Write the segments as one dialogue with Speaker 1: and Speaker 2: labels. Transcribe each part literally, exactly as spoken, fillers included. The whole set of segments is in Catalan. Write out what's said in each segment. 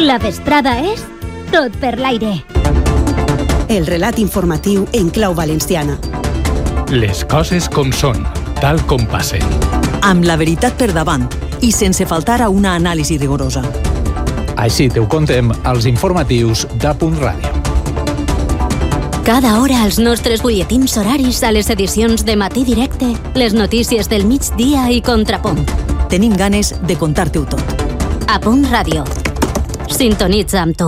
Speaker 1: La vesprada és tot per l'aire.
Speaker 2: El relat informatiu en clau valenciana.
Speaker 3: Les coses com són, tal com passen.
Speaker 4: Amb la veritat per davant i sense faltar a una anàlisi rigorosa.
Speaker 3: Així te ho contem als informatius d'A Punt Ràdio.
Speaker 1: Cada hora als nostres butlletins horaris a les edicions de Matí Directe, les notícies del migdia i Contrapunt.
Speaker 4: Tenim ganes de contar-te-ho tot.
Speaker 1: A Punt Ràdio. Sintonitza amb tu.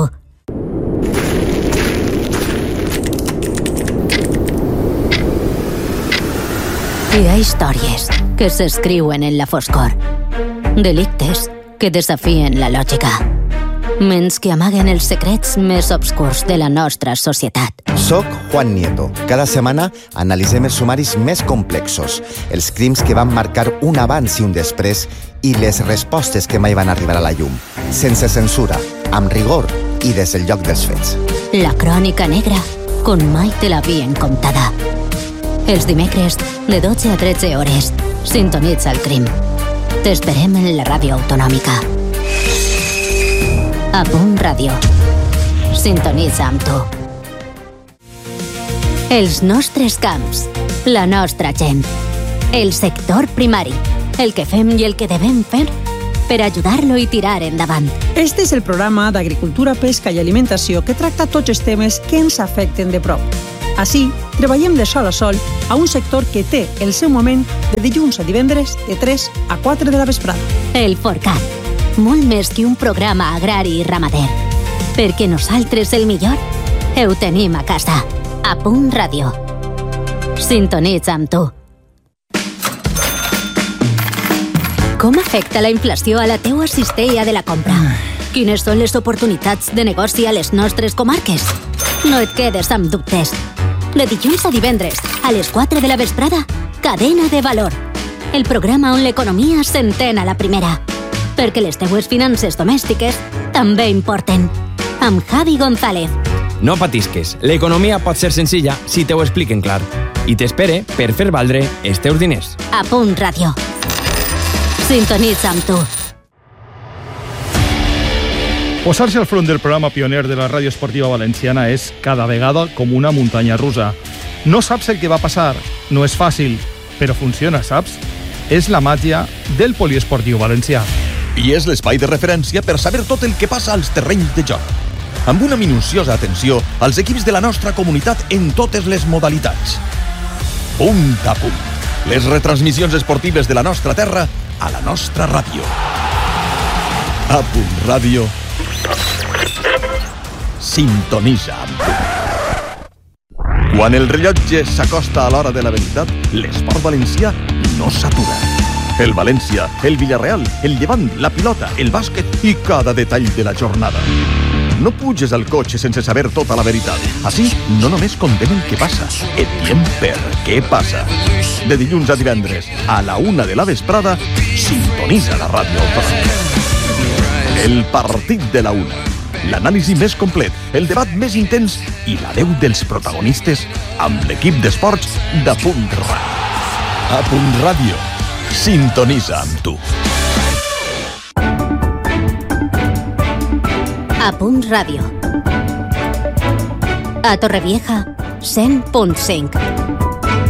Speaker 1: Hi ha històries que s'escriuen en la foscor. Delictes que desafien la lògica. Ments que amaguen els secrets més obscurs de la nostra societat.
Speaker 5: Soc Juan Nieto. Cada setmana analitzem els sumaris més complexos, els crims que van marcar un abans i un després i les respostes que mai van arribar a la llum. Sense censura, amb rigor i des del lloc dels fets.
Speaker 1: La crònica negra, com mai te l'havien contada. Els dimecres, de dotze a tretze hores, sintonitza el crim. T'esperem en la ràdio autonòmica. A Punt Ràdio. Sintonitza amb tu. Els nostres camps, la nostra gent, el sector primari, el que fem i el que devem fer per ajudar-lo i tirar endavant.
Speaker 2: Este és el programa d'Agricultura, Pesca i Alimentació que tracta tots els temes que ens afecten de prop. Així, treballem de sol a sol a un sector que té el seu moment de dilluns a divendres de tres a quatre de la vesprada.
Speaker 1: El Forcat, molt més que un programa agrari i ramader, perquè nosaltres el millor ho tenim a casa. A Punt Ràdio. Sintonitza amb tu. Com afecta la inflació a la teua cistella de la compra? Quines són les oportunitats de negoci a les nostres comarques? No et quedes amb dubtes. De dilluns a divendres, a les quatre de la vesprada, Cadena de Valor. El programa on l'economia s'entén a la primera. Perquè les teues finances domèstiques també importen. Amb Javi González.
Speaker 6: No patisques, l'economia pot ser senzilla si te ho expliquen clar. I t'espere per fer valdre els teus diners.
Speaker 1: A Punt Ràdio. Sintonitza amb tu.
Speaker 7: Posar-se al front del programa pioner de la ràdio esportiva valenciana és cada vegada com una muntanya russa. No saps el que va passar, no és fàcil, però funciona, saps? És la màgia del poliesportiu valencià.
Speaker 8: I és l'espai de referència per saber tot el que passa als terrenys de joc. Amb una minuciosa atenció als equips de la nostra comunitat en totes les modalitats. Punt a punt. Les retransmissions esportives de la nostra terra a la nostra ràdio. A Punt Ràdio. Sintonitza amb tu. Quan el rellotge s'acosta a l'hora de la veritat, l'esport valencià no s'atura. El València, el Villarreal, el Llevant, la pilota, el bàsquet i cada detall de la jornada. No puges al cotxe sense saber tota la veritat. Així, no només contem el que passa, et diem per què passa. De dilluns a divendres, a la una de la vesprada, sintonitza la ràdio autonòmica. El partit de la una. L'anàlisi més complet, el debat més intens i la veu dels protagonistes amb l'equip d'esports d'A Punt Ràdio. A Punt Ràdio. Sintonitza amb tu.
Speaker 1: A Punt Ràdio. A Torrevieja, cent punt cinc.